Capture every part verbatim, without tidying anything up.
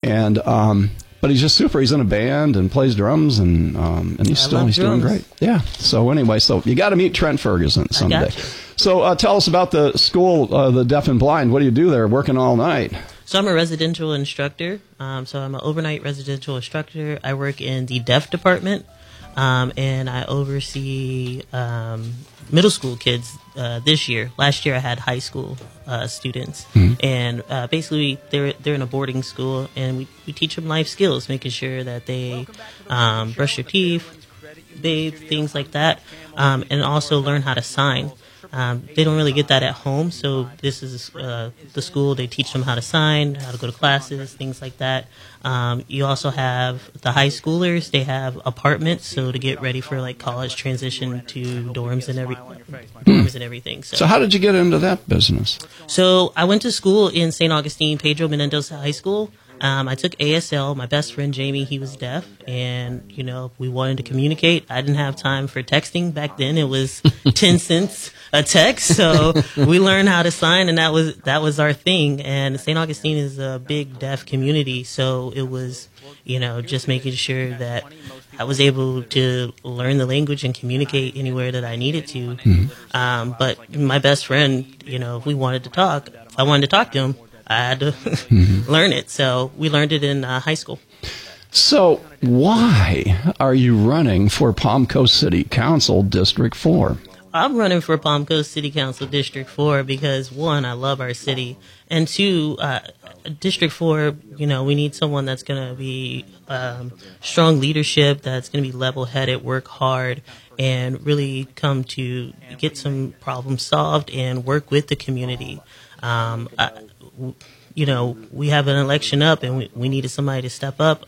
and um, but he's just super. He's in a band and plays drums, and um, and he's I still love he's drums. doing great. Yeah. So anyway, so you got to meet Trent Ferguson someday. I got you. So uh, tell us about the school, uh, the Deaf and Blind. What do you do there, working all night? So I'm a residential instructor. Um, so I'm an overnight residential instructor. I work in the deaf department, um, and I oversee um, middle school kids uh, this year. Last year I had high school uh, students, mm-hmm. and uh, basically they're they're in a boarding school, and we, we teach them life skills, making sure that they um, brush their teeth, bathe, things like that, um, and also learn how to sign. Um, they don't really get that at home, so this is uh, the school. They teach them how to sign, how to go to classes, things like that. Um, you also have the high schoolers. They have apartments, so to get ready for like college transition to dorms and every dorms and everything. So. so how did you get into that business? So I went to school in Saint Augustine, Pedro Menendez High School. Um, I took A S L. My best friend, Jamie, he was deaf, and, you know, we wanted to communicate. I didn't have time for texting. Back then, it was ten cents a text, so we learned how to sign, and that was that was our thing. And Saint Augustine is a big deaf community, so it was, you know, just making sure that I was able to learn the language and communicate anywhere that I needed to. Mm-hmm. Um, but my best friend, you know, if we wanted to talk, if I wanted to talk to him, I had to mm-hmm. learn it. So we learned it in uh, high school. So why are you running for Palm Coast City Council District four? I'm running for Palm Coast City Council District four because, one, I love our city. And two, uh, District four, you know, we need someone that's going to be um, strong leadership, that's going to be level-headed, work hard, and really come to get some problems solved and work with the community. Um, I, you know, we have an election up, and we, we needed somebody to step up.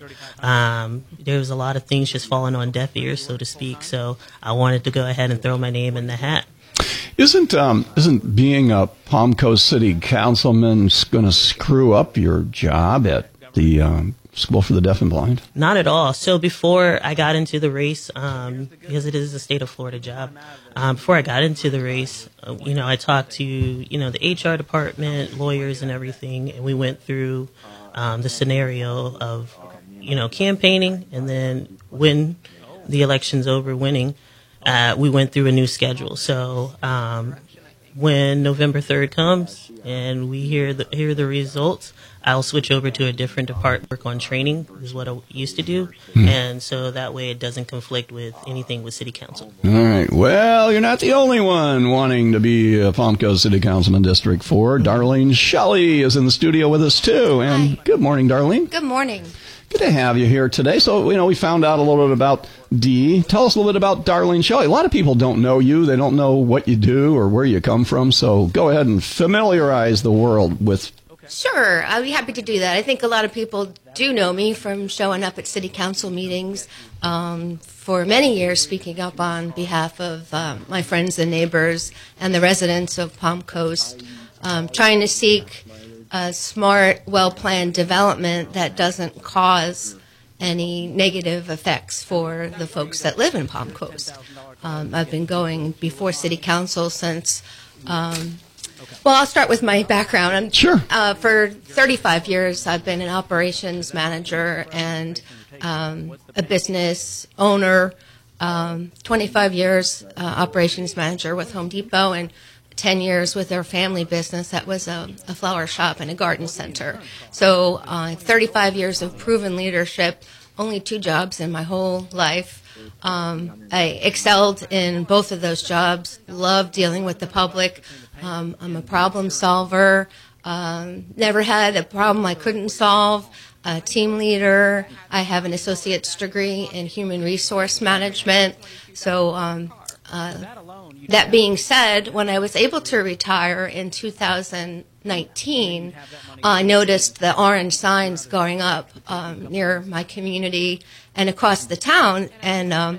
Um, there was a lot of things just falling on deaf ears, so to speak. So I wanted to go ahead and throw my name in the hat. Isn't um, isn't being a Palm Coast City councilman going to screw up your job at the um, School for the Deaf and Blind? Not at all. So before I got into the race, um, because it is a state of Florida job, um, before I got into the race, uh, you know, I talked to, you know, the H R department, lawyers and everything, and we went through um, the scenario of, you know, campaigning, and then when the election's over, winning, uh, we went through a new schedule. So um, when November third comes and we hear the, hear the results, I'll switch over to a different department, work on training, is what I used to do. Hmm. And so that way it doesn't conflict with anything with City Council. All right. Well, you're not the only one wanting to be a Palm Coast City Councilman District four. Darlene Shelley is in the studio with us, too. And Hi. Good morning, Darlene. Good morning. Good to have you here today. So, you know, we found out a little bit about Dee. Tell us a little bit about Darlene Shelley. A lot of people don't know you. They don't know what you do or where you come from. So go ahead and familiarize the world with. Sure, I'll be happy to do that. I think a lot of people do know me from showing up at city council meetings um, for many years, speaking up on behalf of um, my friends and neighbors and the residents of Palm Coast, um, trying to seek a smart, well-planned development that doesn't cause any negative effects for the folks that live in Palm Coast. Um, I've been going before city council since... Um, Well, I'll start with my background. I'm, sure. Uh, for thirty-five years, I've been an operations manager and um, a business owner. Um, twenty-five years uh, operations manager with Home Depot, and ten years with their family business that was a, a flower shop and a garden center. So uh, thirty-five years of proven leadership, only two jobs in my whole life. Um, I excelled in both of those jobs, loved dealing with the public. Um, I'm a problem solver, um, never had a problem I couldn't solve, a team leader. I have an associate's degree in human resource management. So um, uh, that being said, when I was able to retire in two thousand nineteen, I noticed the orange signs going up um, near my community and across the town, and um,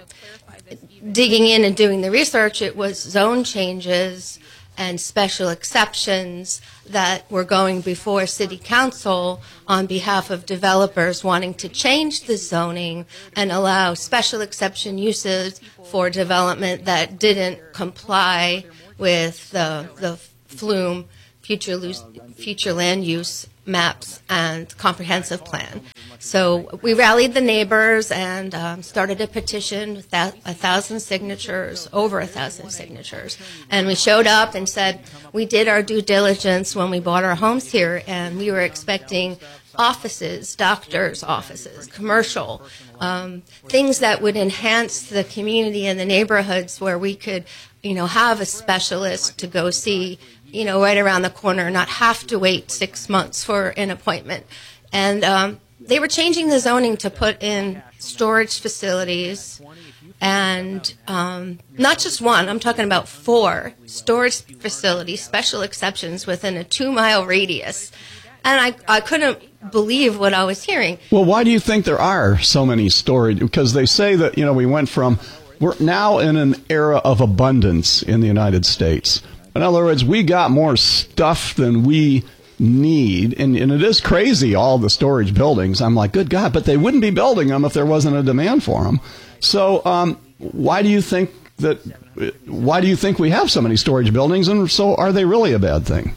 digging in and doing the research, it was zone changes and special exceptions that were going before City Council on behalf of developers wanting to change the zoning and allow special exception uses for development that didn't comply with the, the Flume future, future land use maps and comprehensive plan. So we rallied the neighbors and um, started a petition with that, a thousand signatures, over a thousand signatures. And we showed up and said we did our due diligence when we bought our homes here, and we were expecting offices, doctors' offices, commercial, um, things that would enhance the community and the neighborhoods where we could, you know, have a specialist to go see, you know, right around the corner, not have to wait six months for an appointment. And um, they were changing the zoning to put in storage facilities, and um, not just one, I'm talking about four storage facilities, special exceptions within a two-mile radius. And I, I couldn't believe what I was hearing. Well, why do you think there are so many storage? Because they say that, you know, we went from, we're now in an era of abundance in the United States. In other words, we got more stuff than we need. And, and it is crazy, all the storage buildings. I'm like, good God, but they wouldn't be building them if there wasn't a demand for them. So um, why do you think that, why do you think we have so many storage buildings? And so are they really a bad thing?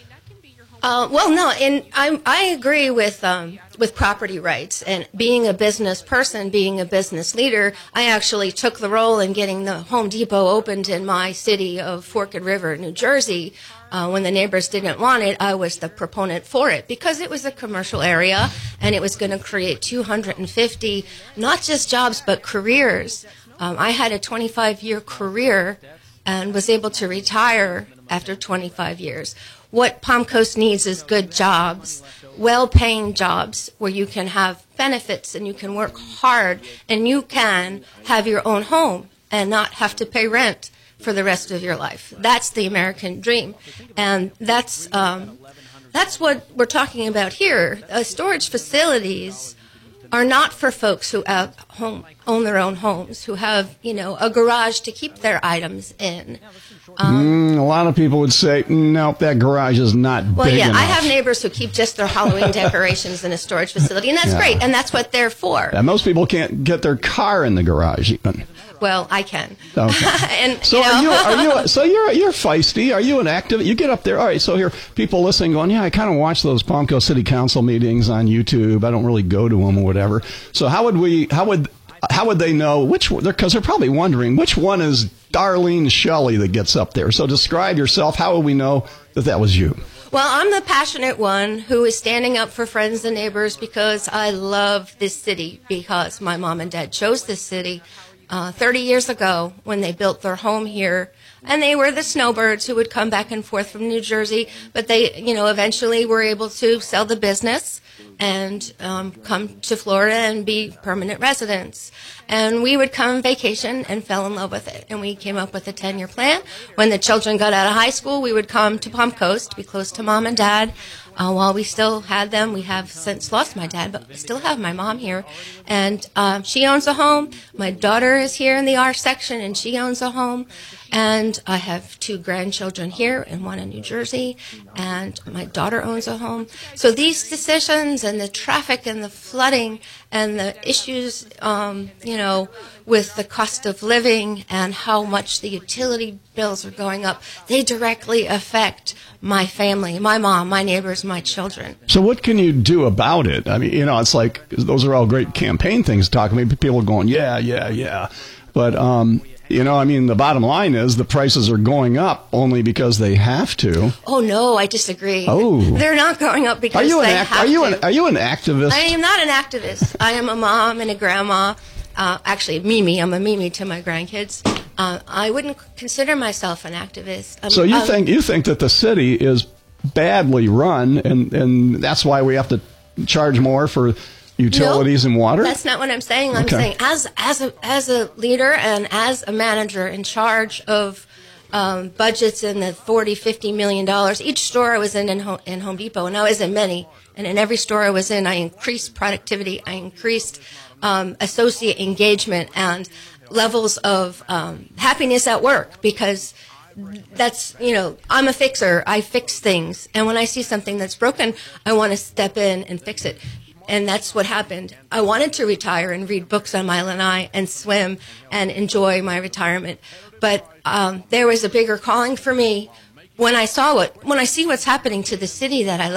Uh, well, no, and I I agree with um, with property rights, and being a business person, being a business leader, I actually took the role in getting the Home Depot opened in my city of Forked River, New Jersey. Uh, when the neighbors didn't want it, I was the proponent for it because it was a commercial area and it was going to create two hundred fifty, not just jobs, but careers. Um, I had a twenty-five year career and was able to retire after twenty-five years. What Palm Coast needs is good jobs, well-paying jobs where you can have benefits and you can work hard and you can have your own home and not have to pay rent for the rest of your life. That's the American dream. And that's um, that's what we're talking about here. Uh, storage facilities are not for folks who have home, own their own homes, who have, you know, a garage to keep their items in. Um, mm, a lot of people would say, no, that garage is not well, big yeah, enough. I have neighbors who keep just their Halloween decorations in a storage facility, and that's Yeah. great, and that's what they're for. Yeah, most people can't get their car in the garage even. Well, I can. Okay. and, So you know, are you? Are you? So you're you're feisty. Are you an active? You get up there. All right. So here, people listening, going, yeah, I kind of watch those Palm Coast City Council meetings on YouTube. I don't really go to them or whatever. So how would we? How would? How would they know which? Because they're probably wondering which one is Darlene Shelley that gets up there. So describe yourself. How would we know that that was you? Well, I'm the passionate one who is standing up for friends and neighbors because I love this city, because my mom and dad chose this city uh, thirty years ago when they built their home here. And they were the snowbirds who would come back and forth from New Jersey, but they, you know, eventually were able to sell the business and um, come to Florida and be permanent residents. And we would come on vacation and fell in love with it. And we came up with a ten-year plan. When the children got out of high school, we would come to Palm Coast to be close to mom and dad. Uh, while we still had them, we have since lost my dad, but we still have my mom here. And um, she owns a home. My daughter is here in the R section, and she owns a home. And I have two grandchildren here and one in New Jersey, and my daughter owns a home. So these decisions and the traffic and the flooding and the issues, um, you know, with the cost of living and how much the utility bills are going up, they directly affect my family, my mom, my neighbors, my children. So what can you do about it? I mean, you know, it's like those are all great campaign things. Talking, I mean, people are going, yeah, yeah, yeah, but um. You know, I mean, the bottom line is the prices are going up only because they have to. Oh no, I disagree. Oh, they're not going up because are you they an act- have are you to. An, are you an activist? I am not an activist. I am a mom and a grandma. Uh, actually, Mimi. I'm a Mimi to my grandkids. Uh, I wouldn't consider myself an activist. I'm, so you um, think you think that the city is badly run, and and that's why we have to charge more for utilities no, and water? That's not what I'm saying. I'm Okay. saying as as a as a leader and as a manager in charge of um, budgets in the forty, fifty million dollars. Each store I was in in Home, in Home Depot, and I was in many, and in every store I was in, I increased productivity, I increased um, associate engagement and levels of um, happiness at work, because that's, you know, I'm a fixer. I fix things, and when I see something that's broken, I want to step in and fix it. And that's what happened. I wanted to retire and read books on my lanai and swim and enjoy my retirement. But um, there was a bigger calling for me when I saw what, when I see what's happening to the city that I love.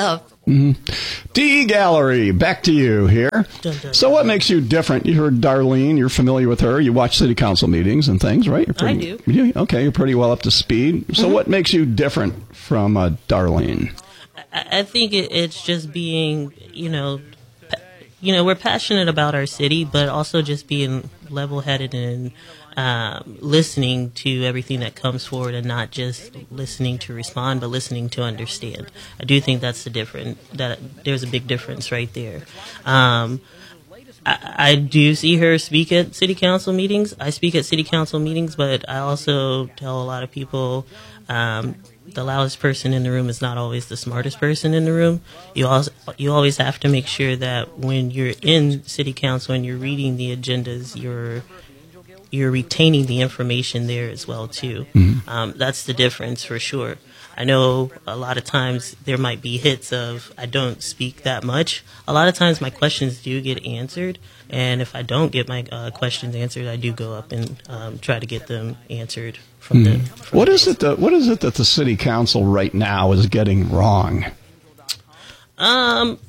Mm-hmm. D Gallery, back to you here. Dun, dun, so what makes you different? You heard Darlene, you're familiar with her. You watch city council meetings and things, right? You're pretty, I do. You, okay, you're pretty well up to speed. So Mm-hmm. what makes you different from uh, Darlene? I, I think it, it's just being, you know, pa- you know, we're passionate about our city, but also just being level-headed and um, listening to everything that comes forward, and not just listening to respond, but listening to understand. I do think that's the different. That there's a big difference right there. Um, I, I do see her speak at city council meetings. I speak at city council meetings, but I also tell a lot of people um, the loudest person in the room is not always the smartest person in the room. You also you always have to make sure that when you're in city council and you're reading the agendas, you're you're retaining the information there as well too. Mm-hmm. Um, that's the difference for sure. I know a lot of times there might be hits of I don't speak that much. A lot of times my questions do get answered, and if I don't get my uh, questions answered, I do go up and um, try to get them answered from mm. the. From what the is it that What is it that the city council right now is getting wrong? Um.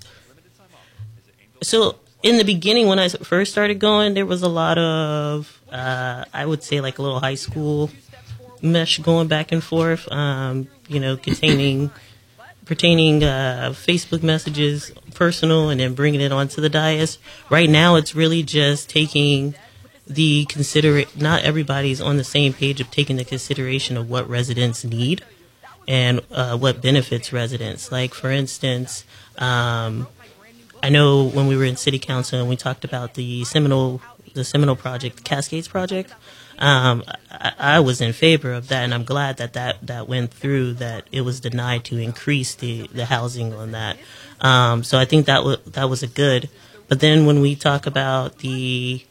So in the beginning, when I first started going, there was a lot of uh, I would say like a little high school mesh going back and forth, um, you know, containing, pertaining uh, Facebook messages, personal, and then bringing it onto the dais. Right now, it's really just taking the considerate. Not everybody's on the same page of taking the consideration of what residents need and uh, what benefits residents. Like, for instance, um, I know when we were in city council and we talked about the Seminole, the Seminole project, the Cascades project. Um, I, I was in favor of that, and I'm glad that, that that went through, that it was denied to increase the, the housing on that. Um, so I think that, w- that was a good. But then when we talk about the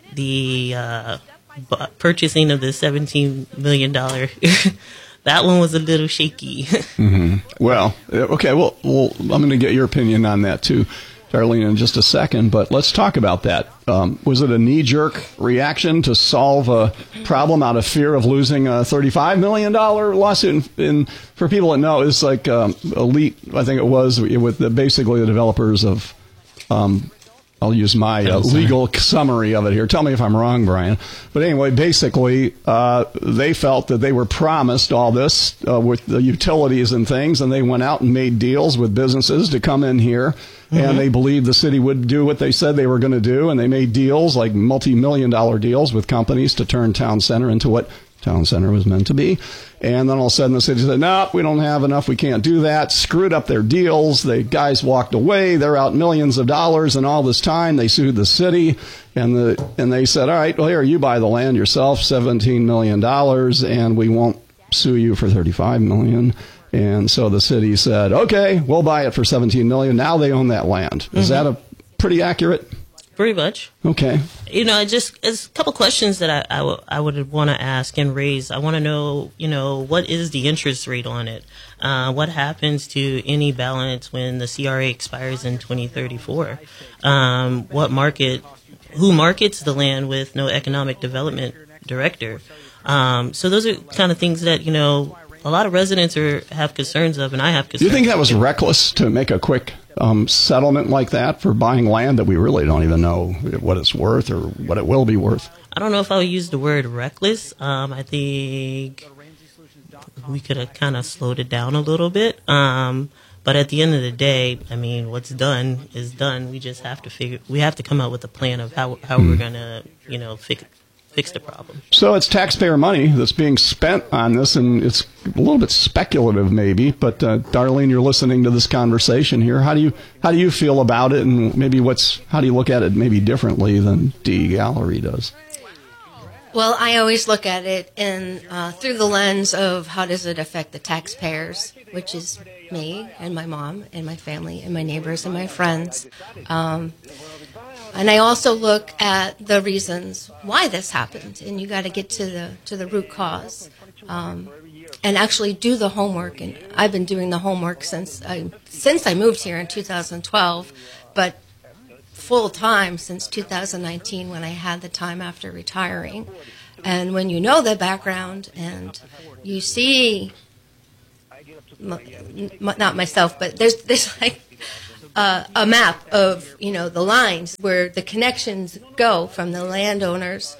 the uh, b- purchasing of the seventeen million dollars, that one was a little shaky. Mm-hmm. Well, okay, well, well I'm going to get your opinion on that, too, Darlene, in just a second, but let's talk about that. Um, was it a knee-jerk reaction to solve a problem out of fear of losing a thirty-five million dollars lawsuit? And, and for people that know, it's like um, Elite, I think it was, with the, basically the developers of, um, I'll use my uh, legal summary of it here. Tell me if I'm wrong, Brian. But anyway, basically, uh, they felt that they were promised all this uh, with the utilities and things, and they went out and made deals with businesses to come in here. Mm-hmm. And they believed the city would do what they said they were going to do, and they made deals, like multi-million dollar deals with companies to turn Town Center into what Town Center was meant to be. And then all of a sudden the city said, no, we don't have enough, we can't do that. Screwed up their deals. The guys walked away. They're out millions of dollars, and all this time they sued the city. And the and they said, all right, well, here, you buy the land yourself, seventeen million dollars, and we won't sue you for thirty-five million dollars. And so the city said, okay, we'll buy it for seventeen million dollars. Now they own that land. Is mm-hmm. that a pretty accurate? Pretty much. Okay. You know, just it's a couple questions that I, I, w- I would want to ask and raise. I want to know, you know, what is the interest rate on it? Uh, what happens to any balance when the C R A expires in twenty thirty-four? Um, what market, who markets the land with no economic development director? Um, so those are kind of things that, you know, a lot of residents are have concerns of, and I have concerns. Do you think that was reckless to make a quick um, settlement like that for buying land that we really don't even know what it's worth or what it will be worth? I don't know if I would use the word reckless. Um, I think we could have kind of slowed it down a little bit. Um, but at the end of the day, I mean, what's done is done. We just have to figure. We have to come up with a plan of how how mm. we're gonna, you know, fix. fix the problem. So it's taxpayer money that's being spent on this, and it's a little bit speculative maybe, but uh, Darlene, you're listening to this conversation here. How do you how do you feel about it, and maybe what's how do you look at it maybe differently than D Gallery does? Well, I always look at it in uh, through the lens of how does it affect the taxpayers, which is me and my mom and my family and my neighbors and my friends. Um, And I also look at the reasons why this happened, and you got to get to the to the root cause, um, and actually do the homework. And I've been doing the homework since I since I moved here in two thousand twelve, but full time since two thousand nineteen when I had the time after retiring. And when you know the background and you see, m- not myself, but there's there's like uh, a map of, you know, the lines where the connections go from the landowners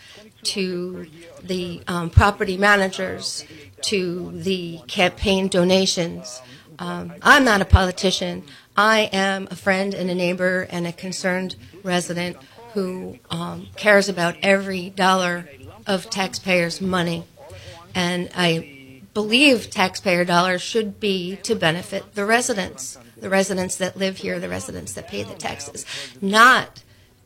to the um, property managers to the campaign donations. Um, I'm not a politician. I am a friend and a neighbor and a concerned resident who um, cares about every dollar of taxpayers' money. And I believe taxpayer dollars should be to benefit the residents, the residents that live here, the residents that pay the taxes, not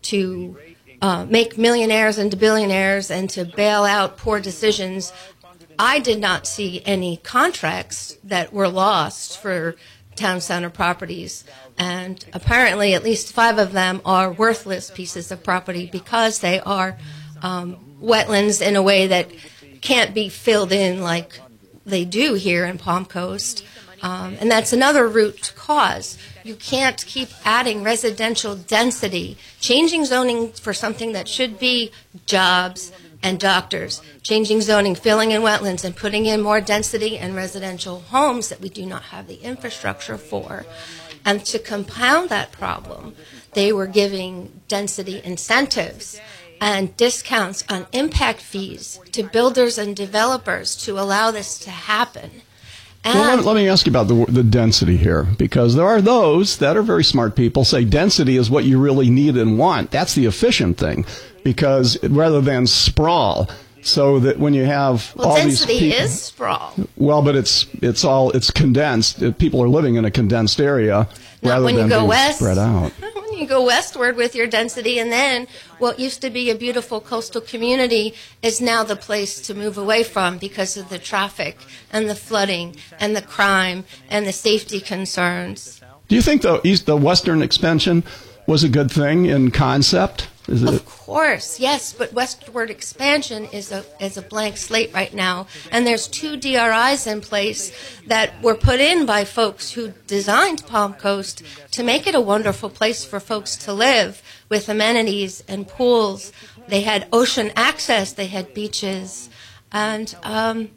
to uh, make millionaires into billionaires and to bail out poor decisions. I did not see any contracts that were lost for town center properties, and apparently at least five of them are worthless pieces of property because they are um, wetlands in a way that can't be filled in like they do here in Palm Coast. Um, and that's another root cause. You can't keep adding residential density, changing zoning for something that should be jobs and doctors, changing zoning, filling in wetlands, and putting in more density and residential homes that we do not have the infrastructure for. And to compound that problem, they were giving density incentives and discounts on impact fees to builders and developers to allow this to happen. And well, let, let me ask you about the, the density here, because there are those that are very smart people say density is what you really need and want. That's the efficient thing, because rather than sprawl, so that when you have well, all density these people, is sprawl. Well, but it's it's all it's condensed. People are living in a condensed area Not rather when than you go being west. spread out. When you go westward with your density, and then what used to be a beautiful coastal community is now the place to move away from because of the traffic and the flooding and the crime and the safety concerns. Do you think the east, the western expansion was a good thing in concept? Is it? Of course, yes, but westward expansion is a is a blank slate right now, and there's two D R Is in place that were put in by folks who designed Palm Coast to make it a wonderful place for folks to live with amenities and pools. They had ocean access, they had beaches, and um,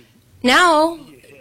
now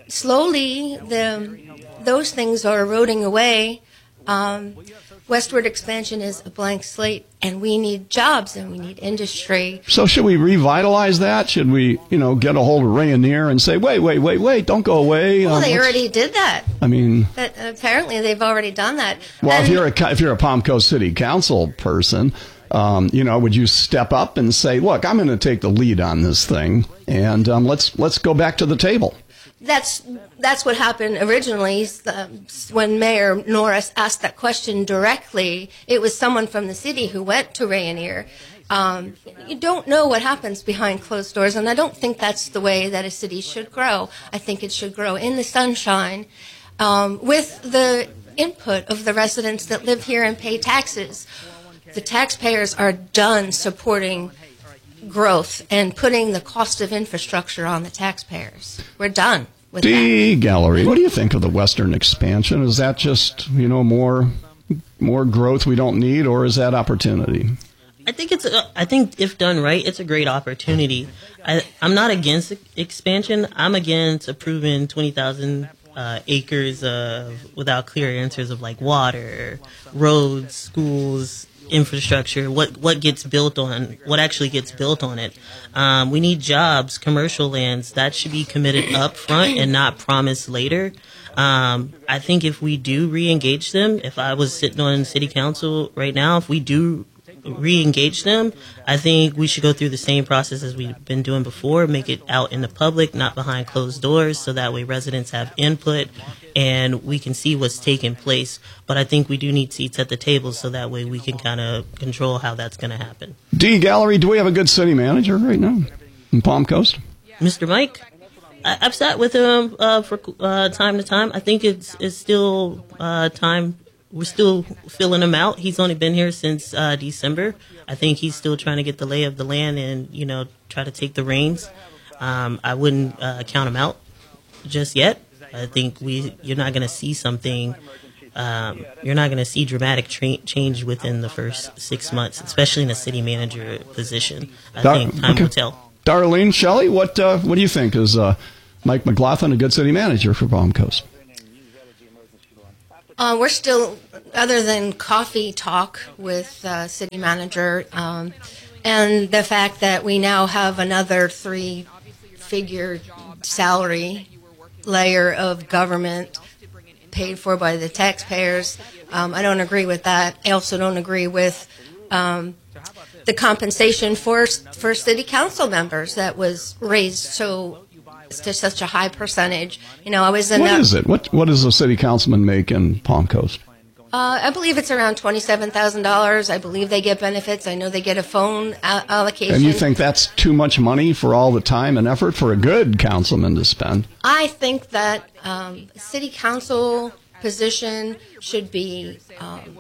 slowly the those things are eroding away. Um, Westward expansion is a blank slate, and we need jobs and we need industry. So should we revitalize that? Should we, you know, get a hold of Rayonier and say, wait, wait, wait, wait, don't go away? Well, um, they let's- already did that. I mean, But apparently they've already done that. well, And if you're a co- if you're a Palm Coast City Council person, um, you know, would you step up and say, look, I'm going to take the lead on this thing, and um, let's let's go back to the table? That's that's what happened originally. Um, when Mayor Norris asked that question directly, it was someone from the city who went to Rayonier. Um, you don't know what happens behind closed doors, and I don't think that's the way that a city should grow. I think it should grow in the sunshine um, with the input of the residents that live here and pay taxes. The taxpayers are done supporting growth and putting the cost of infrastructure on the taxpayers. We're done with D Gallery, what do you think of the western expansion? Is that just, you know, more more growth we don't need, or is that opportunity? I think it's. A, I think if done right, it's a great opportunity. I, I'm not against expansion. I'm against approving twenty thousand uh, acres of without clear answers of like water, roads, schools, infrastructure. What what gets built on? What actually gets built on it? Um, we need jobs, commercial lands that should be committed up front and not promised later. Um, I think if we do re-engage them, if I was sitting on city council right now, if we do re-engage them, I think we should go through the same process as we've been doing before, make it out in the public, not behind closed doors, so that way residents have input and we can see what's taking place. But I think we do need seats at the table so that way we can kind of control how that's going to happen. D Gallery, do we have a good city manager right now in Palm Coast? Mister Mike, I, I've sat with him uh, for uh, time to time. I think it's, it's still uh, time. We're still filling him out. He's only been here since uh, December. I think he's still trying to get the lay of the land and, you know, try to take the reins. Um, I wouldn't uh, count him out just yet. I think we you're not going to see something. Um, you're not going to see dramatic tra- change within the first six months, especially in a city manager position. I Dar- think time okay. will tell. Darlene, Shelley, what uh, what do you think? Is uh, Mike McLaughlin a good city manager for Palm Coast? Uh, we're still, other than coffee talk with uh, city manager, um, and the fact that we now have another three-figure salary layer of government paid for by the taxpayers. Um, I don't agree with that. I also don't agree with um, the compensation for for city council members that was raised so to such a high percentage. You know, I was in. What a, is it? What What does a city councilman make in Palm Coast? Uh, I believe it's around twenty-seven thousand dollars. I believe they get benefits. I know they get a phone a- allocation. And you think that's too much money for all the time and effort for a good councilman to spend? I think that um, city council position should be um,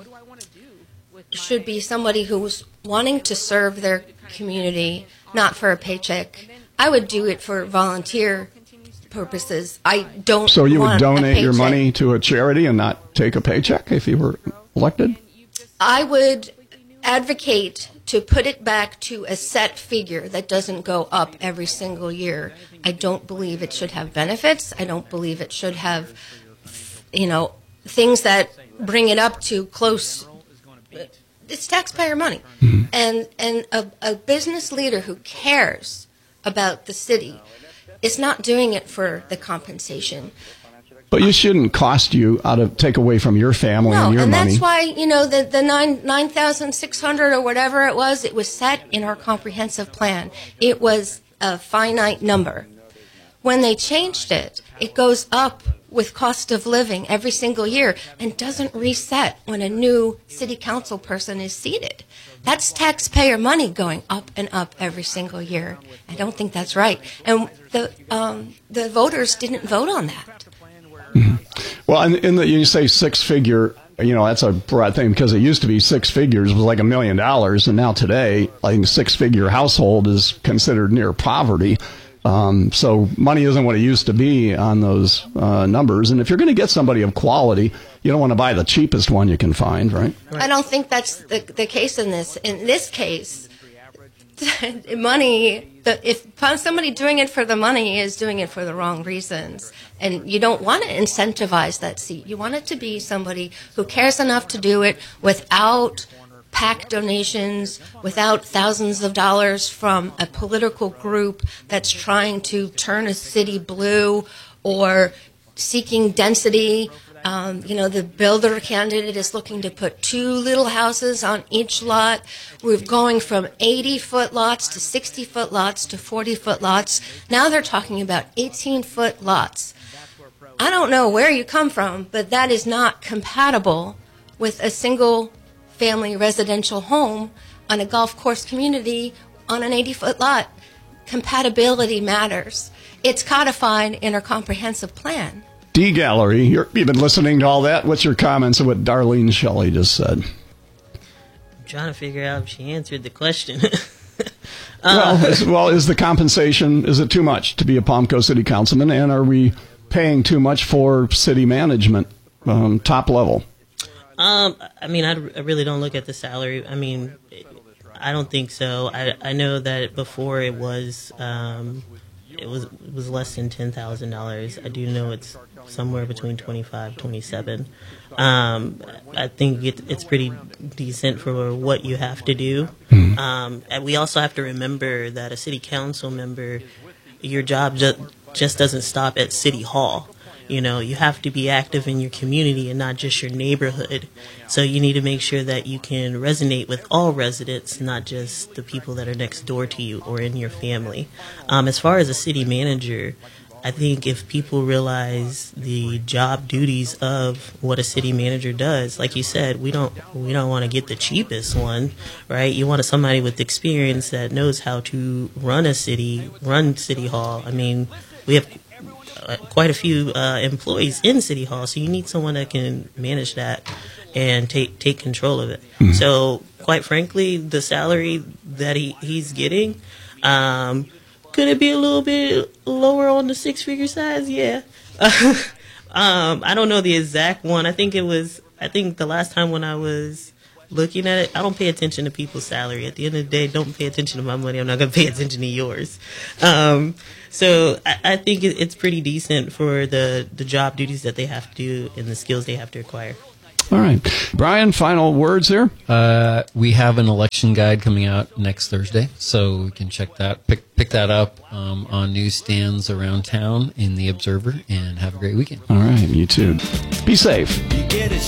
should be somebody who's wanting to serve their community, not for a paycheck. I would do it for volunteer purposes. I don't. So you would want donate your paycheck. money to a charity and not take a paycheck if you were elected? I would advocate to put it back to a set figure that doesn't go up every single year. I don't believe it should have benefits. I don't believe it should have, you know, things that bring it up to close. It's taxpayer money. Mm-hmm. And and a, a business leader who cares about the city is not doing it for the compensation. But you shouldn't cost you out of take away from your family No, and your and money. that's why, you know, the, the nine nine thousand six hundred or whatever it was, it was set in our comprehensive plan. It was a finite number. When they changed it, it goes up with cost of living every single year and doesn't reset when a new city council person is seated. That's taxpayer money going up and up every single year. I don't think that's right. And the um, the voters didn't vote on that. Mm-hmm. Well, in, in the, you say six figure, you know, that's a broad thing because it used to be six figures was like a million dollars, and now today, I think six figure household is considered near poverty. Um, so money isn't what it used to be on those uh, numbers. And if you're going to get somebody of quality, you don't want to buy the cheapest one you can find, right? I don't think that's the, the case in this. In this case, money, the, if somebody doing it for the money is doing it for the wrong reasons. And you don't want to incentivize that seat. You want it to be somebody who cares enough to do it without PAC donations, without thousands of dollars from a political group that's trying to turn a city blue or seeking density. Um, you know, the builder candidate is looking to put two little houses on each lot. We're going from eighty-foot lots to sixty-foot lots to forty-foot lots. Now they're talking about eighteen-foot lots. I don't know where you come from, but that is not compatible with a single family residential home on a golf course community on an eighty-foot lot. Compatibility matters. It's codified in our comprehensive plan. D Gallery, you're, you've been listening to all that. What's your comments on what Darlene Shelley just said? I'm trying to figure out if she answered the question. well, is, well, is the compensation, is it too much to be a Palm Coast City Councilman, and are we paying too much for city management, um, top level? Um, I mean, I, I really don't look at the salary. I mean, I don't think so. I, I know that before it was um, it was it was less than ten thousand dollars. I do know it's somewhere between twenty five, twenty seven. Um, I think it, it's pretty decent for what you have to do. Mm-hmm. Um, and we also have to remember that a city council member, your job just just doesn't stop at City Hall. You know, you have to be active in your community and not just your neighborhood. So you need to make sure that you can resonate with all residents, not just the people that are next door to you or in your family. Um, as far as a city manager, I think if people realize the job duties of what a city manager does, like you said, we don't we don't want to get the cheapest one, right? You want somebody with experience that knows how to run a city, run City Hall. I mean, we have Uh, quite a few uh, employees in City Hall, so you need someone that can manage that and take take control of it. Mm-hmm. So, quite frankly, the salary that he, he's getting, um, could it be a little bit lower on the six-figure size? Yeah. um, I don't know the exact one. I think it was, I think the last time when I was looking at it, I don't pay attention to people's salary. At the end of the day, don't pay attention to my money. I'm not going to pay attention to yours. Um, so I, I think it, it's pretty decent for the, the job duties that they have to do and the skills they have to acquire. All right. Brian, final words here? Uh, we have an election guide coming out next Thursday, so you can check that, pick, pick that up um, on newsstands around town in the Observer, and have a great weekend. All right. You too. Be safe. You get a